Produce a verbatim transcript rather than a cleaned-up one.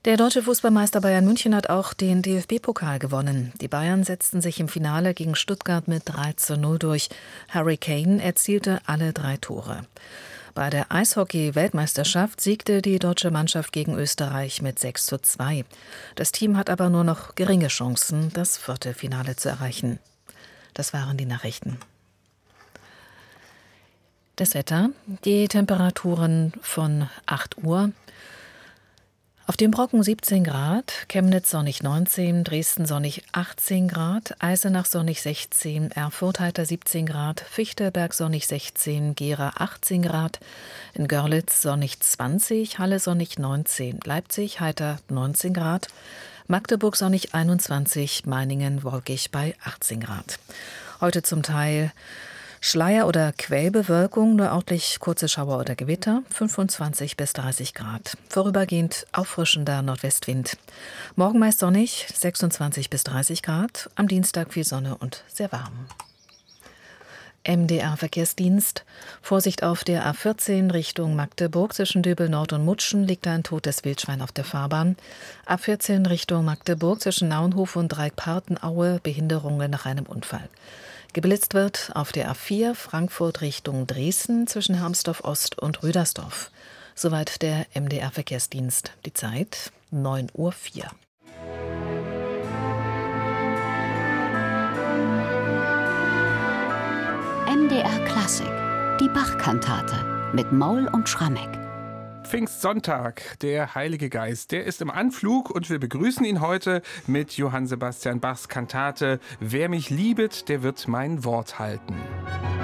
Der deutsche Fußballmeister Bayern München hat auch den D F B-Pokal gewonnen. Die Bayern setzten sich im Finale gegen Stuttgart mit drei zu null durch. Harry Kane erzielte alle drei Tore. Bei der Eishockey-Weltmeisterschaft siegte die deutsche Mannschaft gegen Österreich mit sechs zu zwei. Das Team hat aber nur noch geringe Chancen, das Viertelfinale zu erreichen. Das waren die Nachrichten. Das Wetter, die Temperaturen von acht Uhr. Auf dem Brocken siebzehn Grad, Chemnitz sonnig neunzehn, Dresden sonnig achtzehn Grad, Eisenach sonnig sechzehn, Erfurt heiter siebzehn Grad, Fichtelberg sonnig sechzehn, Gera achtzehn Grad, in Görlitz sonnig zwanzig, Halle sonnig neunzehn, Leipzig heiter neunzehn Grad, Magdeburg sonnig einundzwanzig, Meiningen wolkig bei achtzehn Grad. Heute zum Teil Schleier- oder Quellbewölkung, nur örtlich kurze Schauer oder Gewitter, fünfundzwanzig bis dreißig Grad. Vorübergehend auffrischender Nordwestwind. Morgen meist sonnig, sechsundzwanzig bis dreißig Grad. Am Dienstag viel Sonne und sehr warm. M D R-Verkehrsdienst. Vorsicht auf der A vierzehn Richtung Magdeburg. Zwischen Döbel Nord und Mutschen liegt ein totes Wildschwein auf der Fahrbahn. A vierzehn Richtung Magdeburg zwischen Naunhof und Dreieckpartenaue. Behinderungen nach einem Unfall. Geblitzt wird auf der A vier Frankfurt Richtung Dresden zwischen Hermsdorf Ost und Rüdersdorf. Soweit der M D R-Verkehrsdienst. Die Zeit neun Uhr vier. M D R Klassik, die Bach-Kantate mit Maul und Schrammeck. Pfingstsonntag, der Heilige Geist, der ist im Anflug und wir begrüßen ihn heute mit Johann Sebastian Bachs Kantate Wer mich liebet, der wird mein Wort halten.